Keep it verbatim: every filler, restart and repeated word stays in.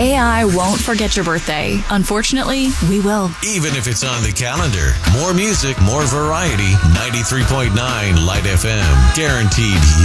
A I won't forget your birthday. Unfortunately, we will. Even if it's on the calendar. More music, more variety. ninety-three point nine Light F M. Guaranteed